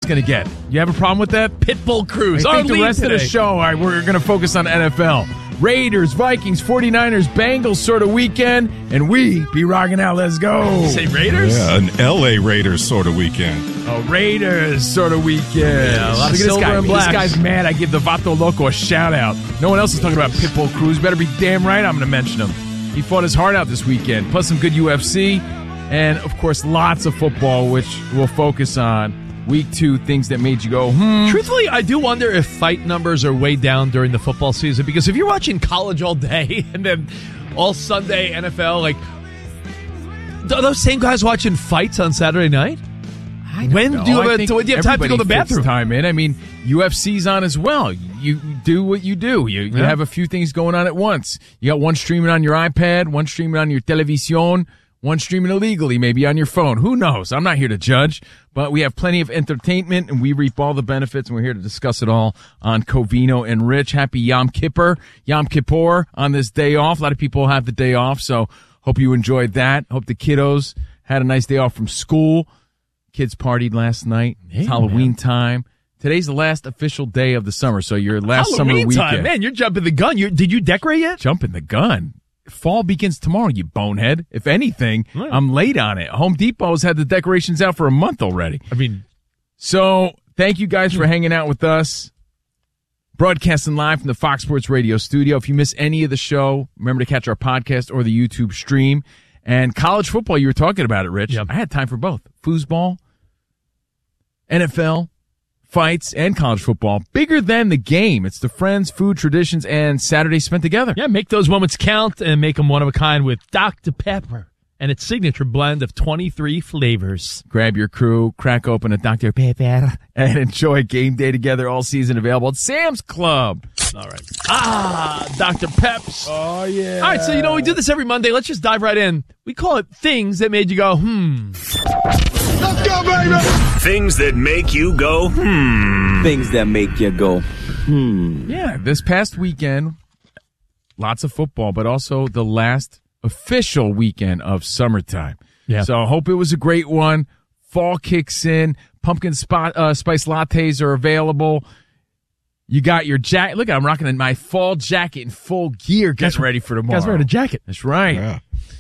going to get. You have a problem with that? Pitbull Cruz. I think the rest of the show, all right, we're going to focus on NFL. Raiders, Vikings, 49ers, Bengals sort of weekend, and we be rocking out. Let's go. Say Raiders? Yeah, an L.A. Raiders sort of weekend. Oh, Raiders sort of weekend. Yeah, a lot of Look at silver and blacks. This guy's mad. I give the Vato Loco a shout-out. No one else is talking about Pitbull Cruz. Better be damn right I'm going to mention him. He fought his heart out this weekend, plus some good UFC, and, of course, lots of football, which we'll focus on. Week 2, things that made you go, Truthfully, I do wonder if fight numbers are way down during the football season, because if you're watching college all day and then all Sunday NFL, like, are those same guys watching fights on Saturday night? When do you have time to go to the bathroom? Time in. I mean, UFC's on as well. You do what you do. You have a few things going on at once. You got one streaming on your iPad, one streaming on your television, one streaming illegally, maybe on your phone. Who knows? I'm not here to judge, but we have plenty of entertainment, and we reap all the benefits, and we're here to discuss it all on Covino and Rich. Happy Yom Kippur on this day off. A lot of people have the day off, so hope you enjoyed that. Hope the kiddos had a nice day off from school. Kids partied last night. It's Halloween time. Today's the last official day of the summer, so your last summer weekend. Time, man, you're jumping the gun. Did you decorate yet? Jumping the gun. Fall begins tomorrow, you bonehead. If anything, I'm late on it. Home Depot's had the decorations out for a month already. So thank you guys for hanging out with us. Broadcasting live from the Fox Sports Radio studio. If you miss any of the show, remember to catch our podcast or the YouTube stream. And college football, you were talking about it, Rich. Yep. I had time for both. Foosball, NFL, fights, and college football. Bigger than the game. It's the friends, food, traditions, and Saturdays spent together. Yeah, make those moments count and make them one of a kind with Dr. Pepper and its signature blend of 23 flavors. Grab your crew, crack open a Dr. Pepper, and enjoy game day together all season, available at Sam's Club. All right. Dr. Peps. Oh, yeah. All right, so, we do this every Monday. Let's just dive right in. We call it Things That Made You Go, Let's go, baby! Things that make you go, Things that make you go, Yeah, this past weekend, lots of football, but also the last official weekend of summertime. Yeah. So I hope it was a great one. Fall kicks in. Pumpkin spice lattes are available. You got your jacket. Look, I'm rocking my fall jacket in full gear, getting ready for tomorrow. Guys wearing a jacket. That's right. Yeah.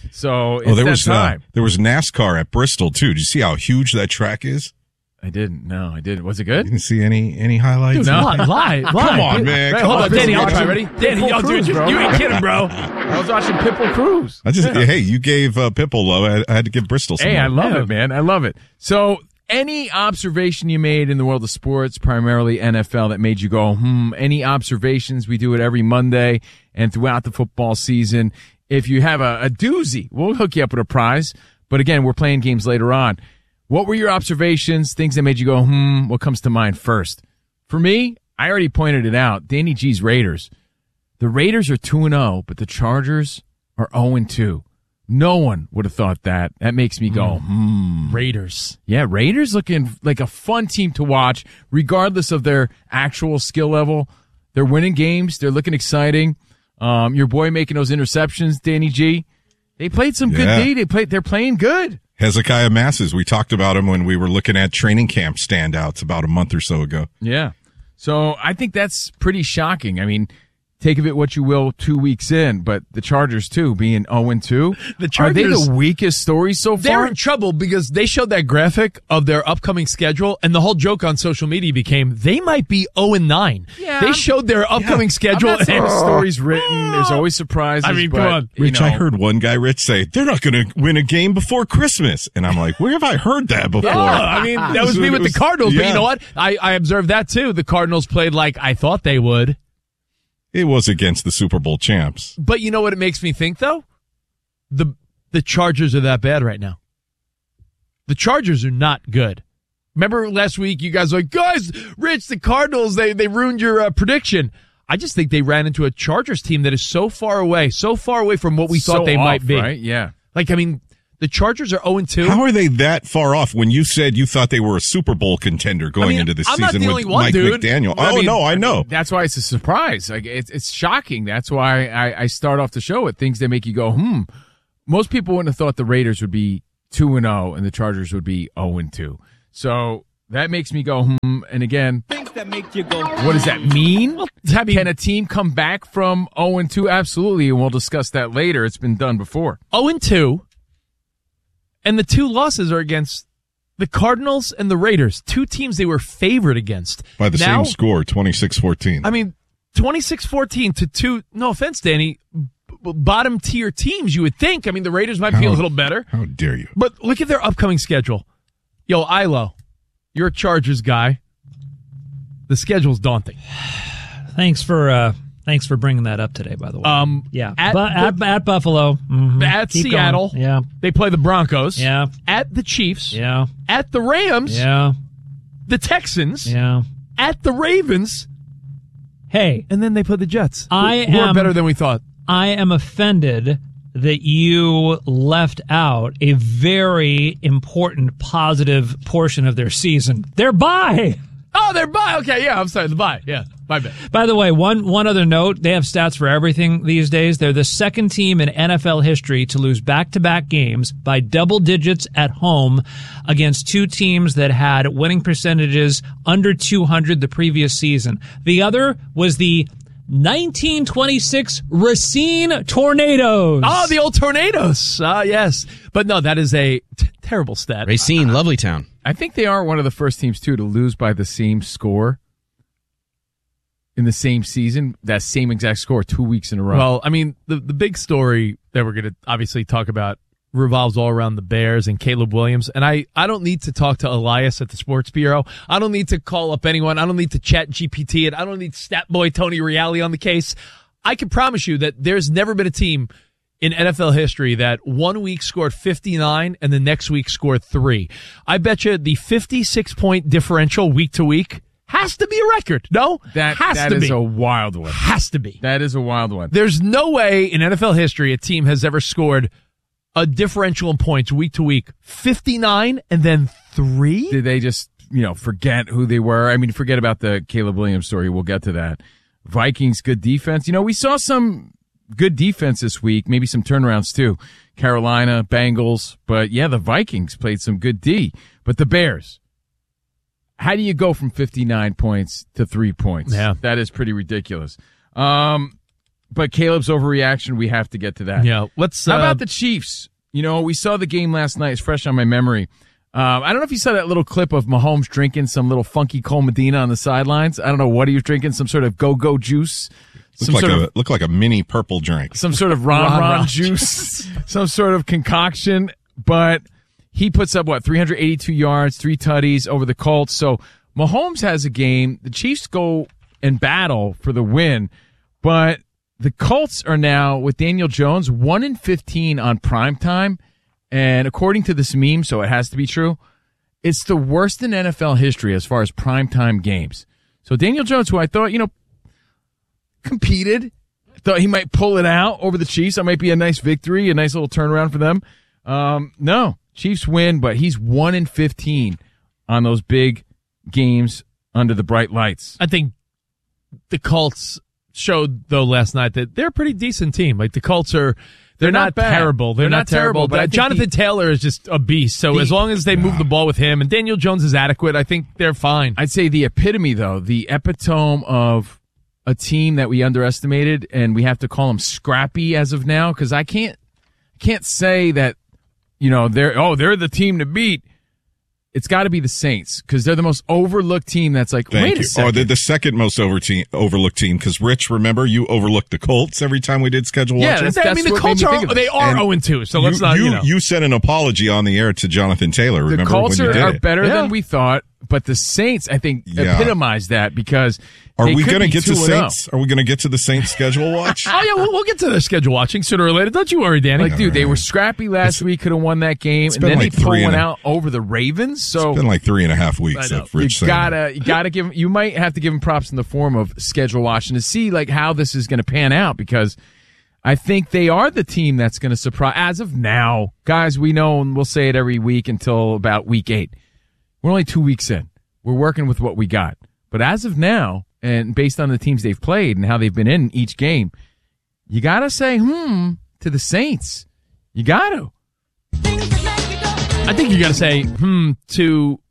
So it's time. There was NASCAR at Bristol, too. Did you see how huge that track is? I didn't. No, I didn't. Was it good? You didn't see any highlights? Dude, no. Lie. Come on, man. Right, hold on, Danny. Ready? Danny, Cruz, dude, bro. you ain't kidding, bro. I was watching Pitbull Cruz. Hey, you gave Pitbull love. I had to give Bristol some. Hey, love. I love it, man. I love it. So, any observation you made in the world of sports, primarily NFL, that made you go, any observations? We do it every Monday and throughout the football season. If you have a doozy, we'll hook you up with a prize. But again, we're playing games later on. What were your observations, things that made you go, what comes to mind first? For me, I already pointed it out. Danny G's Raiders. The Raiders are 2-0, but the Chargers are 0-2. No one would have thought that. That makes me go, Raiders. Yeah, Raiders looking like a fun team to watch, regardless of their actual skill level. They're winning games. They're looking exciting. Your boy making those interceptions, Danny G. They played some good D. They're playing good. Hezekiah Masses. We talked about him when we were looking at training camp standouts about a month or so ago. Yeah. So I think that's pretty shocking. I mean, take of it what you will 2 weeks in, but the Chargers, too, being 0-2. The Chargers, are they the weakest story so far? They're in trouble because they showed that graphic of their upcoming schedule, and the whole joke on social media became they might be 0-9. Yeah, they showed their upcoming schedule. I'm not saying the story's written. There's always surprises. I mean, but, come on. Rich, I heard one guy, Rich, say, they're not going to win a game before Christmas. And I'm like, where have I heard that before? I mean, that was me with the Cardinals, but you know what? I observed that, too. The Cardinals played like I thought they would. It was against the Super Bowl champs. But you know what it makes me think, though? The Chargers are that bad right now. The Chargers are not good. Remember last week you guys were like, guys, Rich, the Cardinals, they ruined your prediction. I just think they ran into a Chargers team that is so far away from what we thought they might be. Right? Yeah. Like, I mean, the Chargers are 0-2. How are they that far off when you said you thought they were a Super Bowl contender going into this season with Mike McDaniel? I know. That's why it's a surprise. Like it's shocking. That's why I start off the show with things that make you go, Most people wouldn't have thought the Raiders would be 2-0 and the Chargers would be 0-2. So that makes me go, and again, Things that make you go. what does that mean? Can a team come back from 0-2? Absolutely, and we'll discuss that later. It's been done before. 0-2, and the 2 losses are against the Cardinals and the Raiders, 2 teams they were favored against. By the same score, 26-14. I mean, 26-14 to 2, no offense, Danny, bottom tier teams, you would think. I mean, the Raiders might be a little better. How dare you? But look at their upcoming schedule. Yo, Ilo, you're a Chargers guy. The schedule's daunting. Thanks for bringing that up today, by the way. Yeah. At Buffalo. Mm-hmm. At Keep Seattle. Going. Yeah. They play the Broncos. Yeah. At the Chiefs. Yeah. At the Rams. Yeah. The Texans. Yeah. At the Ravens. Hey. And then they play the Jets. Who are are better than we thought. I am offended that you left out a very important, positive portion of their season. Their bye. Oh, they're bye. Okay, yeah, I'm sorry, the bye. Yeah, my bad. By the way, one other note, they have stats for everything these days. They're the second team in NFL history to lose back-to-back games by double digits at home against 2 teams that had winning percentages under 200 the previous season. The other was the 1926 Racine Tornadoes. Oh, the old Tornadoes. Yes. But no, that is a terrible stat. Racine, lovely town. I think they are one of the first teams, too, to lose by the same score in the same season, that same exact score 2 weeks in a row. Well, I mean, the big story that we're going to obviously talk about revolves all around the Bears and Caleb Williams. And I don't need to talk to Elias at the Sports Bureau. I don't need to call up anyone. I don't need to chat GPT it. I don't need stat boy Tony Reale on the case. I can promise you that there's never been a team in NFL history that 1 week scored 59 and the next week scored 3. I bet you the 56-point differential week to week has to be a record. No? That is a wild one. Has to be. That is a wild one. There's no way in NFL history a team has ever scored a differential in points week to week 59 and then 3. Did they just, forget who they were? I mean, forget about the Caleb Williams story. We'll get to that. Vikings, good defense. We saw some good defense this week, maybe some turnarounds too. Carolina, Bengals, but yeah, the Vikings played some good D. But the Bears, how do you go from 59 points to 3 points? Yeah. That is pretty ridiculous. But Caleb's overreaction, we have to get to that. Yeah. How about the Chiefs? We saw the game last night. It's fresh on my memory. I don't know if you saw that little clip of Mahomes drinking some little funky Cole Medina on the sidelines. I don't know what he was drinking, some sort of go-go juice. Looked like a mini purple drink. Some sort of ron juice, some sort of concoction. But he puts up, 382 yards, 3 tutties over the Colts. So Mahomes has a game. The Chiefs go and battle for the win. But the Colts are now, with Daniel Jones, 1-15 on primetime. And according to this meme, so it has to be true, it's the worst in NFL history as far as primetime games. So Daniel Jones, who I thought, competed, thought he might pull it out over the Chiefs. That might be a nice victory, a nice little turnaround for them. No, Chiefs win, but he's 1-15 on those big games under the bright lights. I think the Colts showed, though, last night that they're a pretty decent team. Like, the Colts are... They're not terrible. They're not terrible. But Jonathan Taylor is just a beast. So as long as they move the ball with him and Daniel Jones is adequate, I think they're fine. I'd say the epitome, though, the epitome of a team that we underestimated, and we have to call them scrappy as of now, because I can't say that, they're the team to beat. It's got to be the Saints, because they're the most overlooked team that's like, wait a second. They're the second most overlooked team, because, Rich, remember, you overlooked the Colts every time we did schedule watching? Yeah, the Colts are 0-2, so let's not, You sent an apology on the air to Jonathan Taylor, remember, the Colts when you did are better than we thought, but the Saints, I think, epitomize that, because Are we going to get to Saints? Are we going to get to the Saints schedule watch? Oh, yeah, we'll get to their schedule watching sooner or later. Don't you worry, Danny. They were scrappy last week, could have won that game, and then they pulled one out over the Ravens. So it's been like 3.5 weeks. You gotta give. You might have to give them props in the form of schedule watching to see how this is going to pan out, because I think they are the team that's going to surprise. As of now, guys, we know, and we'll say it every week until about week 8. We're only 2 weeks in. We're working with what we got, but as of now, and based on the teams they've played and how they've been in each game, you got to say, to the Saints. You got to. I think you got to say, to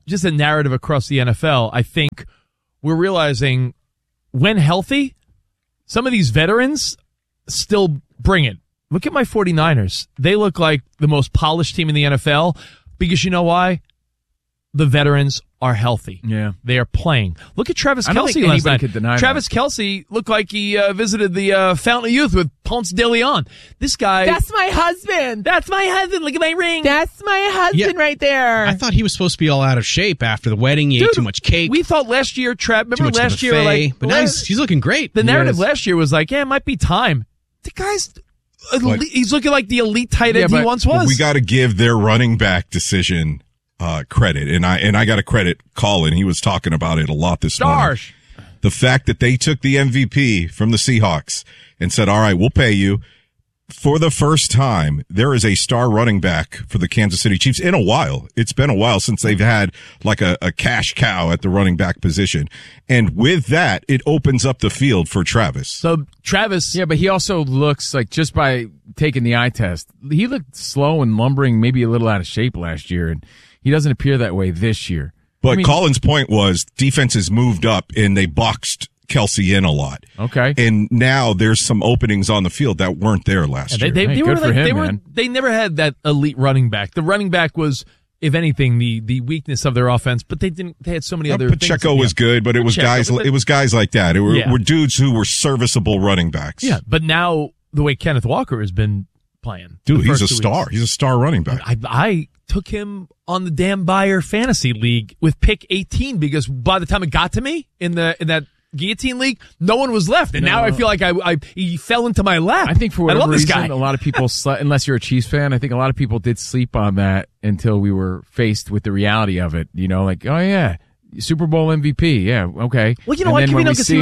just a narrative across the NFL. I think we're realizing when healthy, some of these veterans still bring it. Look at my 49ers. They look like the most polished team in the NFL because you know why? The veterans are healthy. Yeah. They are playing. Look at Travis Kelce last night. Travis Kelce looked like he visited the Fountain of Youth with Ponce de Leon. This guy. That's my husband. That's my husband. Look at my ring. That's my husband right there. I thought he was supposed to be all out of shape after the wedding. He ate too much cake. We thought last year, remember last year? But now he's looking great. The narrative last year was like, yeah, it might be time. The guy's elite, he's looking like the elite tight end he once was. We got to give their running back decision credit, and I got to credit Colin. He was talking about it a lot this morning. The fact that they took the MVP from the Seahawks and said, all right, we'll pay you. For the first time, there is a star running back for the Kansas City Chiefs in a while. It's been a while since they've had like a cash cow at the running back position. And with that, it opens up the field for Travis. So Travis. Yeah, but he also looks like, just by taking the eye test, he looked slow and lumbering, maybe a little out of shape last year. And he doesn't appear that way this year. But Colin's point was defenses moved up and they boxed Kelce in a lot. Okay. And now there's some openings on the field that weren't there last year. They never had that elite running back. The running back was, if anything, the weakness of their offense, but they had so many other Pacheco things. was good, but it was guys like that. It were dudes who were serviceable running backs. Yeah, but now the way Kenneth Walker has been playing. Dude, he's a star. He's a star running back. I took him on the Dan Beyer Fantasy League with pick 18 because by the time it got to me in that Guillotine League, no one was left, and now I feel like he fell into my lap. I think for whatever reason, a lot of people, unless you're a Chiefs fan, I think a lot of people did sleep on that until we were faced with the reality of it. You know, like, oh yeah, Super Bowl MVP, yeah, okay. Well, you know what? Because he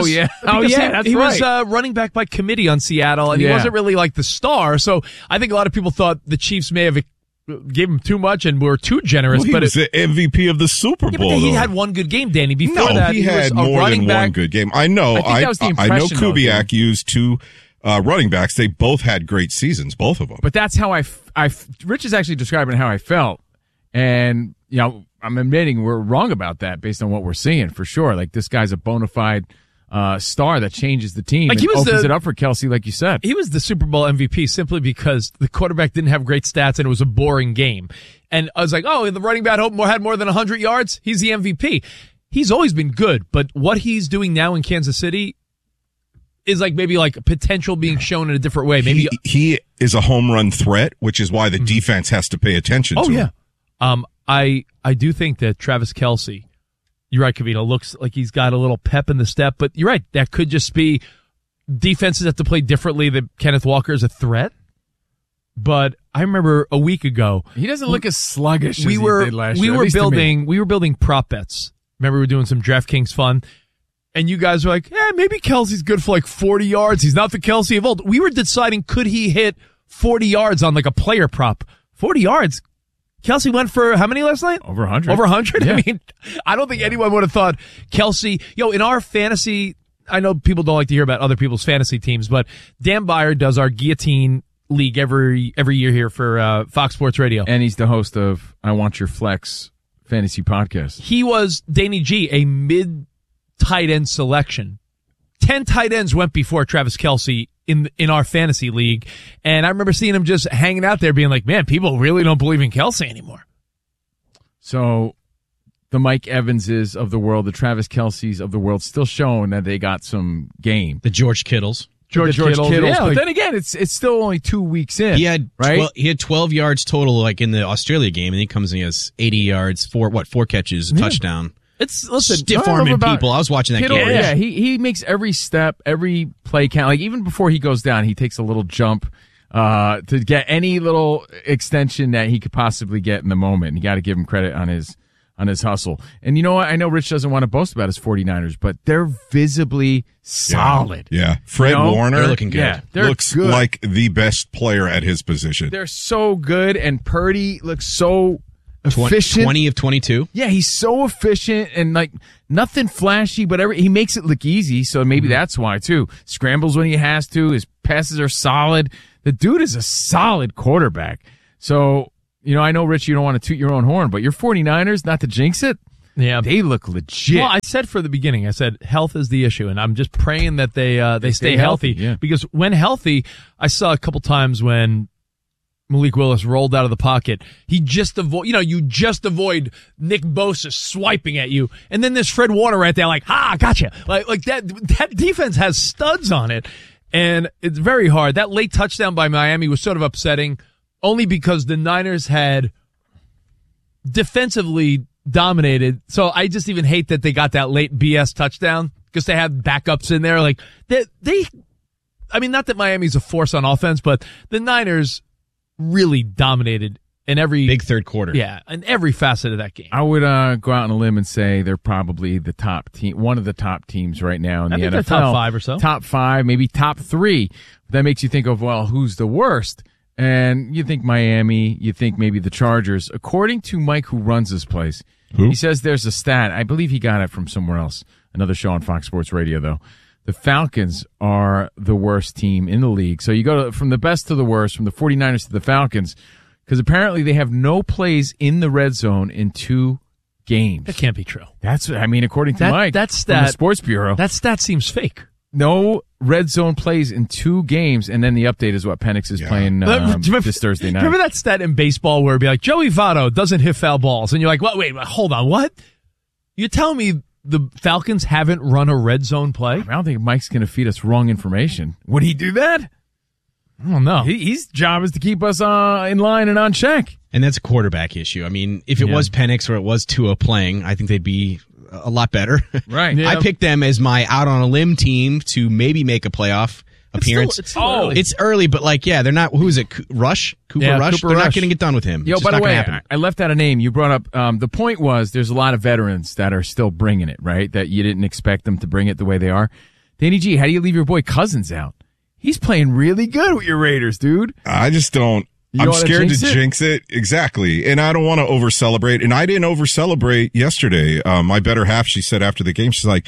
was running back by committee on Seattle, and he wasn't really like the star. So I think a lot of people thought the Chiefs may have gave him too much and were too generous. Well, he was the MVP of the Super Bowl. But he had one good game, Danny. Before that, he had more than one good game. I know. I know Kubiak used two running backs. They both had great seasons, both of them. But that's how Rich is actually describing how I felt, and you know, I'm admitting we're wrong about that based on what we're seeing for sure. Like, this guy's a bona fide star that changes the team, like, and opens it up for Kelce, like you said. He was the Super Bowl MVP simply because the quarterback didn't have great stats and it was a boring game. And I was like, oh, the running back had more than 100 yards. He's the MVP. He's always been good, but what he's doing now in Kansas City is like maybe like potential being shown in a different way. Maybe he is a home run threat, which is why the defense has to pay attention to him. I do think that Travis Kelce, you're right, Kavino, looks like he's got a little pep in the step, but you're right. That could just be defenses have to play differently, that Kenneth Walker is a threat. But I remember a week ago, he doesn't look as sluggish as he did last year. We were building prop bets. Remember, we were doing some DraftKings fun, and you guys were like, maybe Kelce's good for like 40 yards. He's not the Kelce of old. We were deciding, could he hit 40 yards on like a player prop? 40 yards. Kelce went for how many last night? Over 100. Over 100? Yeah. I mean, I don't think anyone would have thought Kelce, in our fantasy, I know people don't like to hear about other people's fantasy teams, but Dan Beyer does our Guillotine League every year here for Fox Sports Radio. And he's the host of I Want Your Flex fantasy podcast. He was, Danny G, a mid-tight end selection. 10 tight ends went before Travis Kelce in our fantasy league, and I remember seeing him just hanging out there being like, man, people really don't believe in Kelce anymore. So the Mike Evanses of the world, the Travis Kelces of the world, still showing that they got some game. The George Kittles. George Kittles. Yeah, but then again, it's still only 2 weeks in. He had 12 yards total, like in the Australia game, and he comes and he has 80 yards, four catches, a touchdown. Listen, stiff-arming people. I was watching that Kittle, game. Yeah, he makes every step, every play count. Like, even before he goes down, he takes a little jump to get any little extension that he could possibly get in the moment. And you got to give him credit on his hustle. And you know what? I know Rich doesn't want to boast about his 49ers, but they're visibly solid. Yeah. Fred Warner, they're looking good. Yeah, looks good. like the best player at his position. They're so good, and Purdy looks so efficient. 20 of 22. Yeah, he's so efficient and like nothing flashy, but he makes it look easy. So maybe that's why too. Scrambles when he has to. His passes are solid. The dude is a solid quarterback. So I know, Rich, you don't want to toot your own horn, but your 49ers, not to jinx it, they look legit. Well, I said for the beginning, I said health is the issue, and I'm just praying that they stay healthy. Yeah. Because when healthy, I saw a couple times when Malik Willis rolled out of the pocket, he just you just avoid Nick Bosa swiping at you, and then there's Fred Warner right there, like, gotcha. Like that defense has studs on it, and it's very hard. That late touchdown by Miami was sort of upsetting, only because the Niners had defensively dominated. So I just even hate that they got that late BS touchdown because they had backups in there. Like I mean, not that Miami's a force on offense, but the Niners really dominated in every big third quarter. Yeah, in every facet of that game. I would go out on a limb and say they're probably the top team, one of the top teams right now in the NFL. They're top 5 or so. Top 5, maybe top 3. That makes you think of, well, who's the worst? And you think Miami, you think maybe the Chargers. According to Mike, who runs this place, he says there's a stat. I believe he got it from somewhere else. Another show on Fox Sports Radio, though. The Falcons are the worst team in the league. So you go from the best to the worst, from the 49ers to the Falcons, because apparently they have no plays in the red zone in 2 games. That can't be true. According to Mike, that stat, from the Sports Bureau. That stat seems fake. No red zone plays in 2 games, and then the update is what Penix is playing this Thursday night. Remember that stat in baseball where it'd be like, Joey Votto doesn't hit foul balls, and you're like, wait, hold on, what? You're telling me the Falcons haven't run a red zone play? I don't think Mike's going to feed us wrong information. Would he do that? I don't know. His job is to keep us in line and on check. And that's a quarterback issue. I mean, if it was Penix or it was Tua playing, I think they'd be a lot better. Right. I picked them as my out on a limb team to maybe make a playoff appearance. It's still early. It's early, but they're not. Who is it? Rush? Cooper Rush? Cooper they're Rush. not going to get done with him. Yo, it's by the not way, happen. I left out a name. You brought up, the point was there's a lot of veterans that are still bringing it, right? That you didn't expect them to bring it the way they are. Danny G, how do you leave your boy Cousins out? He's playing really good with your Raiders, dude. I just don't. I'm scared to jinx it. Exactly. And I don't want to over-celebrate. And I didn't over-celebrate yesterday. My better half, she said after the game, she's like,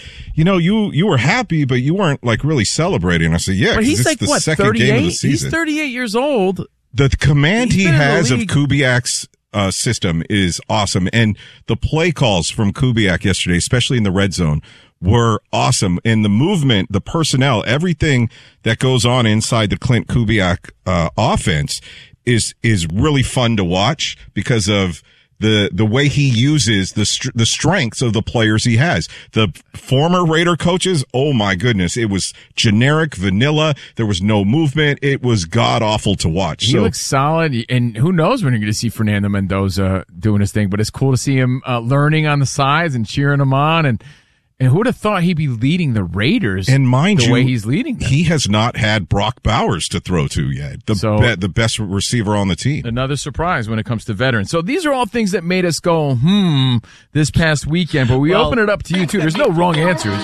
you were happy, but you weren't really celebrating. I said, yeah, but he's it's the second 38? game of the season. He's 38 years old. The command he has of Kubiak's system is awesome. And the play calls from Kubiak yesterday, especially in the red zone, were awesome. And the movement, the personnel, everything that goes on inside the Clint Kubiak offense is really fun to watch because of the way he uses the strengths of the players he has. The former Raider coaches, oh my goodness, it was generic, vanilla. There was no movement. It was god awful to watch. He looks solid, and who knows when you're going to see Fernando Mendoza doing his thing. But it's cool to see him learning on the sides and cheering them on. And who would have thought he'd be leading the Raiders? And mind the you, way he's leading them. He has not had Brock Bowers to throw to yet. The best receiver on the team. Another surprise when it comes to veterans. So these are all things that made us go, this past weekend. But we open it up to you too. There's no wrong answers.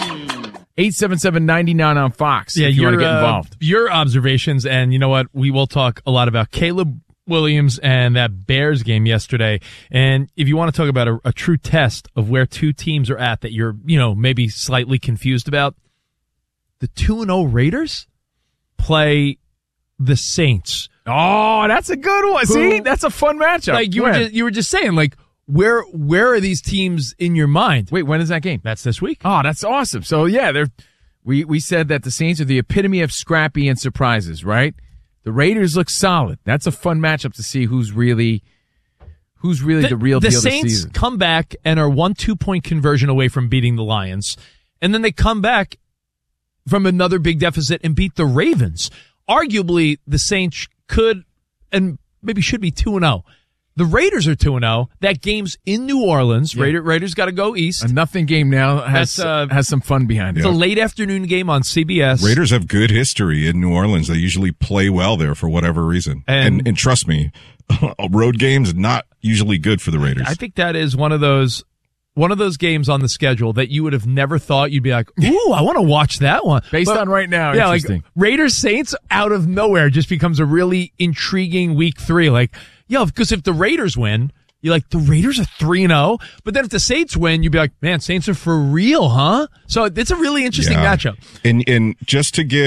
877-99 on Fox. If you want to get involved. Your observations, and you know what? We will talk a lot about Caleb Williams and that Bears game yesterday. And if you want to talk about a true test of where 2 teams are at that you're, maybe slightly confused about, the 2-0 Raiders play the Saints. Oh, that's a good one. See, that's a fun matchup. Like you were just saying, like, where are these teams in your mind? Wait, when is that game? That's this week. Oh, that's awesome. So yeah, we said that the Saints are the epitome of scrappy and surprises, right? The Raiders look solid. That's a fun matchup to see who's really the real deal this season. The Saints come back and are 1 2-point conversion away from beating the Lions. And then they come back from another big deficit and beat the Ravens. Arguably, the Saints could and maybe should be 2-0. The Raiders are 2-0. That game's in New Orleans. Yeah. Raiders got to go east. A nothing game now has some fun behind it. It's a late afternoon game on CBS. Raiders have good history in New Orleans. They usually play well there for whatever reason. And trust me, road games not usually good for the Raiders. I think that is one of those games on the schedule that you would have never thought you'd be like, ooh, I want to watch that one. Based on right now, yeah, interesting. Like Raiders Saints out of nowhere just becomes a really intriguing week 3. Like, because if the Raiders win, you're like, the Raiders are 3-0. But then if the Saints win, you'd be like, man, Saints are for real, huh? So it's a really interesting matchup. And just to give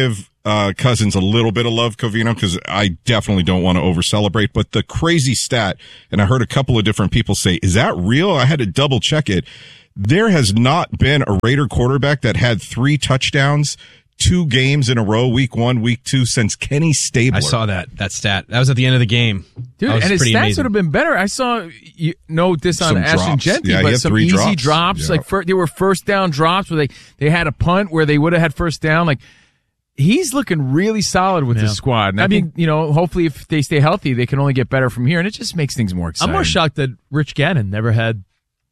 Cousins a little bit of love, Covino, because I definitely don't want to over-celebrate. But the crazy stat, and I heard a couple of different people say, is that real? I had to double-check it. There has not been a Raider quarterback that had 3 touchdowns 2 games in a row, week 1, week 2, since Kenny Stabler. I saw that stat. That was at the end of the game. Dude, and his stats would have been better. I saw, this on Ashton Genty, but some easy drops. Yeah. Like they were first down drops where they had a punt where they would have had first down. Like, he's looking really solid with his squad. And I mean, hopefully if they stay healthy, they can only get better from here. And it just makes things more exciting. I'm more shocked that Rich Gannon never had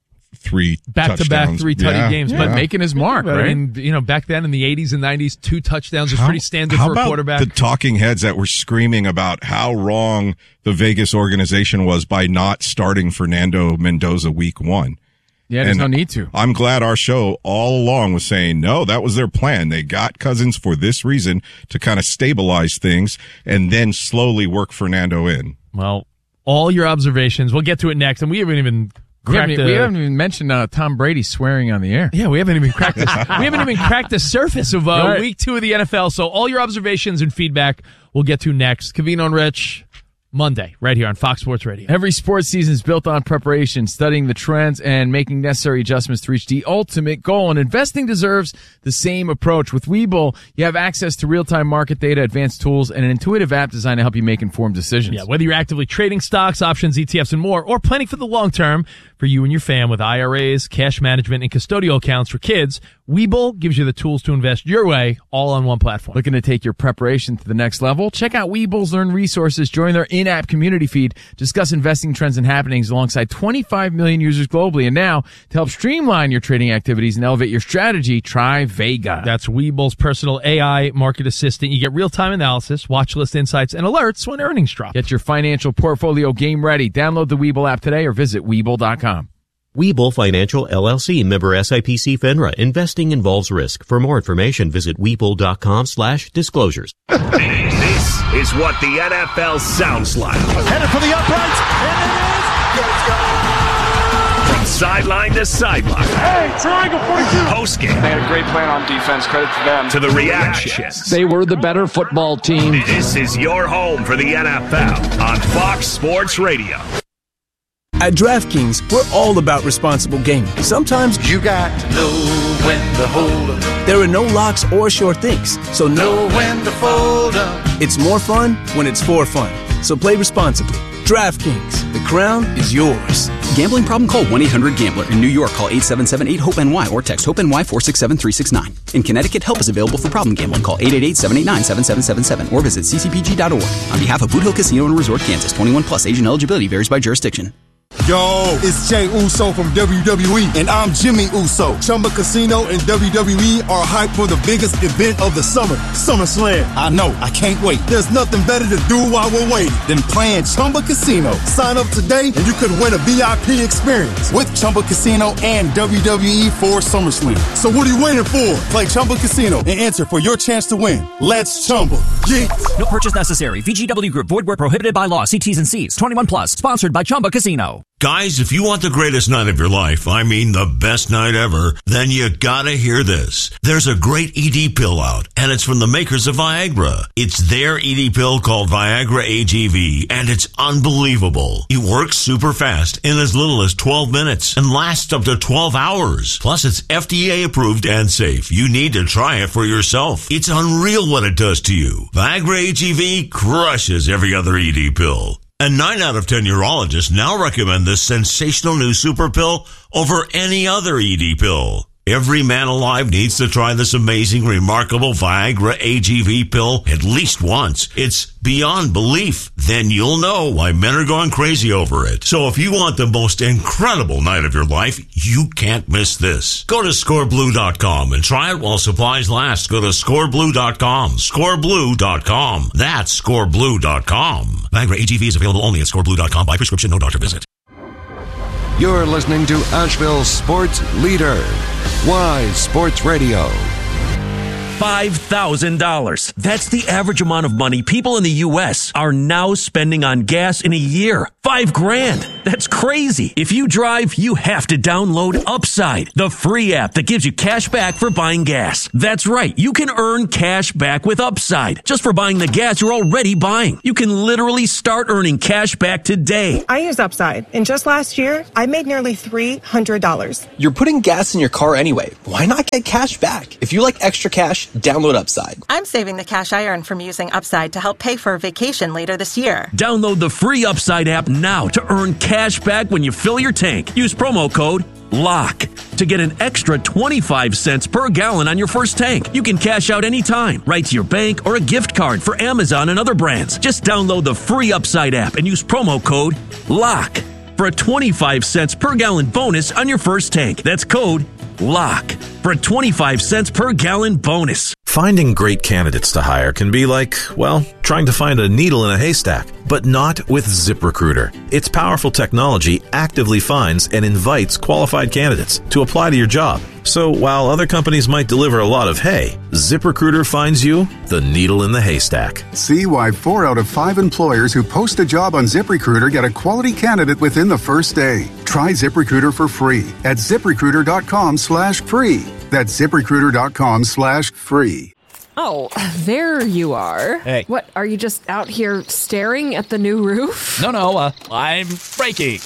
3 back-to-back 3-tutty games, but making his mark, right? I mean, back then in the 80s and 90s, 2 touchdowns was pretty standard for a quarterback. How about the talking heads that were screaming about how wrong the Vegas organization was by not starting Fernando Mendoza week 1? Yeah, there's no need to. I'm glad our show all along was saying, no, that was their plan. They got Cousins for this reason, to kind of stabilize things and then slowly work Fernando in. Well, all your observations, we'll get to it next, and we haven't even we haven't even mentioned Tom Brady swearing on the air. Yeah, we haven't even cracked this. We haven't even cracked the surface of week 2 of the NFL. So all your observations and feedback we'll get to next. Covino and Rich, Monday, right here on Fox Sports Radio. Every sports season is built on preparation, studying the trends, and making necessary adjustments to reach the ultimate goal. And investing deserves the same approach. With Webull, you have access to real-time market data, advanced tools, and an intuitive app designed to help you make informed decisions. Yeah, whether you're actively trading stocks, options, ETFs, and more, or planning for the long term for you and your fam with IRAs, cash management, and custodial accounts for kids, Webull gives you the tools to invest your way, all on one platform. Looking to take your preparation to the next level? Check out Webull's Learn Resources. Join their in-app community feed. Discuss investing trends and happenings alongside 25 million users globally. And now, to help streamline your trading activities and elevate your strategy, try Vega. That's Webull's personal AI market assistant. You get real-time analysis, watch list insights, and alerts when earnings drop. Get your financial portfolio game ready. Download the Webull app today or visit Webull.com. Webull Financial LLC, member SIPC FINRA. Investing involves risk. For more information, visit Webull.com/disclosures. This is what the NFL sounds like. Headed for the uprights, and it is. Let's go. From sideline to sideline. Hey, triangle 42. Postgame. They had a great plan on defense. Credit to them. To the reactions. They were the better football team. This is your home for the NFL on Fox Sports Radio. At DraftKings, we're all about responsible gaming. Sometimes you got to know when to hold up. There are no locks or sure things, so know when to fold up. It's more fun when it's for fun. So play responsibly. DraftKings, the crown is yours. Gambling problem? Call 1-800-GAMBLER. In New York, call 877-8-HOPE-NY or text HOPE-NY 467-369. In Connecticut, help is available for problem gambling. Call 888-789-7777 or visit ccpg.org. On behalf of Boot Hill Casino and Resort, Kansas, 21 plus, age and eligibility varies by jurisdiction. Yo, it's Jey Uso from WWE, and I'm Jimmy Uso. Chumba Casino and WWE are hyped for the biggest event of the summer, SummerSlam. I know, I can't wait. There's nothing better to do while we're waiting than playing Chumba Casino. Sign up today, and you could win a VIP experience with Chumba Casino and WWE for SummerSlam. So what are you waiting for? Play Chumba Casino and enter for your chance to win. Let's Chumba. Yeah. No purchase necessary. VGW Group. Void where prohibited by law. See T's and C's. 21 plus. Sponsored by Chumba Casino. Guys, if you want the greatest night of your life, I mean the best night ever, then you gotta hear this. There's a great ED pill out, and it's from the makers of Viagra. It's their ED pill called Viagra AGV, and it's unbelievable. It works super fast in as little as 12 minutes and lasts up to 12 hours. Plus, it's FDA approved and safe. You need to try it for yourself. It's unreal what it does to you. Viagra AGV crushes every other ED pill. And 9 out of 10 urologists now recommend this sensational new super pill over any other ED pill. Every man alive needs to try this amazing, remarkable Viagra AGV pill at least once. It's beyond belief. Then you'll know why men are going crazy over it. So if you want the most incredible night of your life, you can't miss this. Go to scoreblue.com and try it while supplies last. Go to scoreblue.com. Scoreblue.com. That's scoreblue.com. Viagra AGV is available only at scoreblue.com by prescription, no doctor visit. You're listening to Asheville's sports leader, Wise Sports Radio. $5,000. That's the average amount of money people in the U.S. are now spending on gas in a year. $5,000. That's crazy. If you drive, you have to download Upside, the free app that gives you cash back for buying gas. That's right. You can earn cash back with Upside just for buying the gas you're already buying. You can literally start earning cash back today. I use Upside, and just last year, I made nearly $300. You're putting gas in your car anyway. Why not get cash back? If you like extra cash, download Upside. I'm saving the cash I earn from using Upside to help pay for a vacation later this year. Download the free Upside app now to earn cash back when you fill your tank. Use promo code LOCK to get an extra 25 cents per gallon on your first tank. You can cash out anytime, right to your bank or a gift card for Amazon and other brands. Just download the free Upside app and use promo code LOCK for a 25 cents per gallon bonus on your first tank. That's code LOCK for a 25 cents per gallon bonus. Finding great candidates to hire can be like, well, trying to find a needle in a haystack, but not with ZipRecruiter. Its powerful technology actively finds and invites qualified candidates to apply to your job. So while other companies might deliver a lot of hay, ZipRecruiter finds you the needle in the haystack. See why 4 out of 5 employers who post a job on ZipRecruiter get a quality candidate within the first day. Try ZipRecruiter for free at ZipRecruiter.com/free. That's ZipRecruiter.com/free. Oh, there you are. Hey. What, are you just out here staring at the new roof? No, I'm breaking.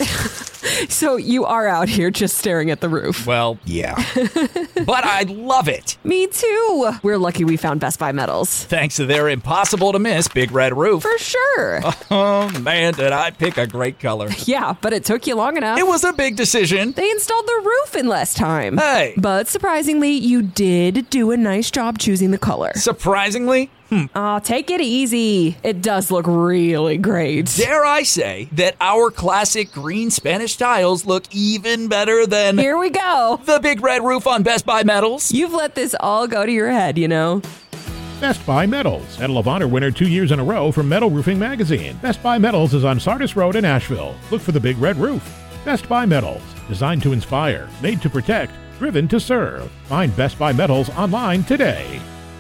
So you are out here just staring at the roof? Well, yeah. But I love it. Me too. We're lucky we found Best Buy Metals. Thanks to their impossible-to-miss Big Red Roof. For sure. Oh, man, did I pick a great color. Yeah, but it took you long enough. It was a big decision. They installed the roof in less time. Hey. But surprisingly, you did do a nice job choosing the color. Surprisingly? Take it easy. It does look really great. Dare I say that our classic green Spanish tiles look even better than... Here we go. The Big Red Roof on Best Buy Metals. You've let this all go to your head, you know. Best Buy Metals, Medal of Honor winner 2 years in a row from Metal Roofing Magazine. Best Buy Metals is on Sardis Road in Asheville. Look for the Big Red Roof. Best Buy Metals, designed to inspire, made to protect, driven to serve. Find Best Buy Metals online today.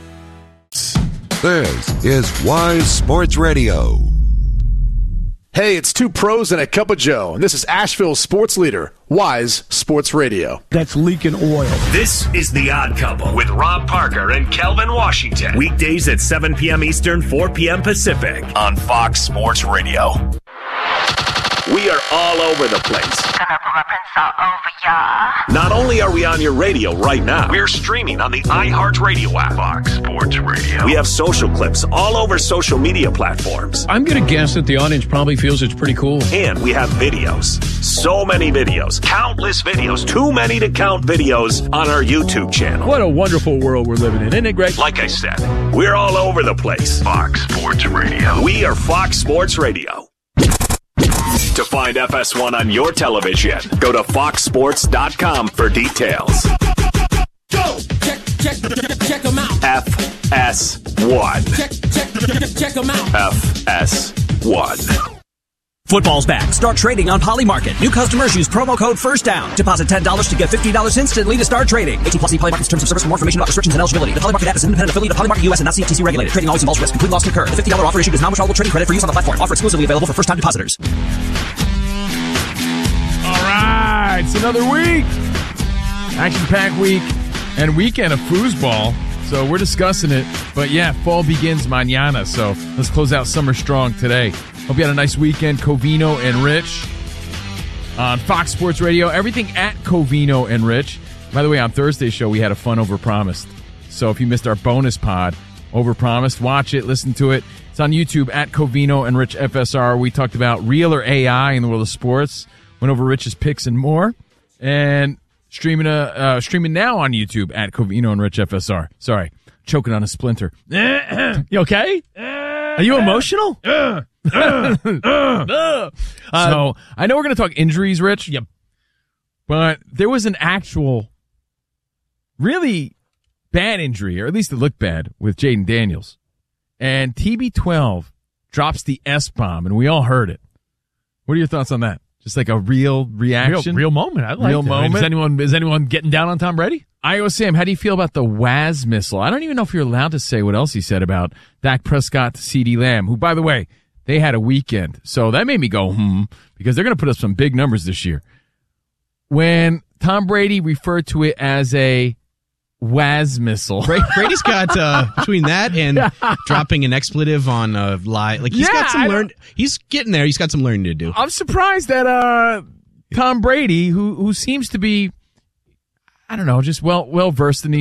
This is Wise Sports Radio. Hey, it's 2 pros and a cup of Joe, and this is Asheville's sports leader, Wise Sports Radio. That's leaking oil. This is The Odd Couple with Rob Parker and Kelvin Washington. Weekdays at 7 p.m. Eastern, 4 p.m. Pacific on Fox Sports Radio. We are all over the place. Gonna rub all over ya. Not only are we on your radio right now, we're streaming on the iHeartRadio app. Fox Sports Radio. We have social clips all over social media platforms. I'm going to guess that the audience probably feels it's pretty cool. And we have videos. So many videos. Countless videos. Too many to count videos on our YouTube channel. What a wonderful world we're living in, isn't it, Greg? Like I said, we're all over the place. Fox Sports Radio. We are Fox Sports Radio. To find FS1 on your television, go to foxsports.com for details. Go! Check them out. FS1. Check them out. FS1. Football's back. Start trading on Polymarket. New customers use promo code FIRSTDOWN. Deposit $10 to get $50 instantly to start trading. 18+ see Polymarket's terms of service for more information about restrictions and eligibility. The Polymarket app is an independent affiliate of Polymarket US and not CFTC regulated. Trading always involves risk. Complete loss can occur. The $50 offer issued is non-withdrawable trading credit for use on the platform. Offer exclusively available for first-time depositors. All right, it's another week. Action-packed week and weekend of foosball. So we're discussing it. But yeah, fall begins mañana. So let's close out summer strong today. Hope you had a nice weekend. Covino and Rich on Fox Sports Radio. Everything at Covino and Rich. By the way, on Thursday's show, we had a fun Overpromised. So if you missed our bonus pod, Overpromised, watch it, listen to it. It's on YouTube at Covino and Rich FSR. We talked about real or AI in the world of sports. Went over Rich's picks and more. And streaming now on YouTube at Covino and Rich FSR. Sorry, choking on a splinter. You okay? Are you emotional? So I know we're going to talk injuries, Rich. Yep. But there was an actual really bad injury, or at least it looked bad, with Jaden Daniels. And TB12 drops the S-bomb, and we all heard it. What are your thoughts on that? Just like a real reaction? Real moment. I like real moment. Is anyone getting down on Tom Brady? Sam, how do you feel about the Waz missile? I don't even know if you're allowed to say what else he said about Dak Prescott to CeeDee Lamb, who, by the way, They had a weekend. So that made me go, because they're going to put up some big numbers this year. When Tom Brady referred to it as a Waz missile. Brady's got between that and dropping an expletive on a lie. Like he's got some he's getting there. He's got some learning to do. I'm surprised that Tom Brady, who seems to be, I don't know, just well versed in these